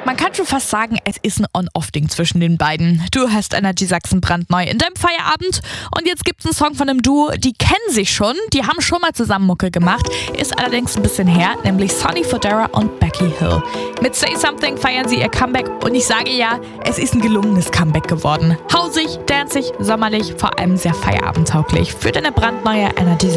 Man kann schon fast sagen, es ist ein On-Off-Ding zwischen den beiden. Du hörst Energy Sachsen brandneu in deinem Feierabend und jetzt gibt's einen Song von einem Duo, die kennen sich schon, die haben schon mal zusammen Mucke gemacht, ist allerdings ein bisschen her, nämlich Sonny Fodera und Becky Hill. Mit Say Something feiern sie ihr Comeback und ich sage ja, es ist ein gelungenes Comeback geworden. Hausig, danzig, sommerlich, vor allem sehr feierabendtauglich für deine brandneue Energy Sachsen.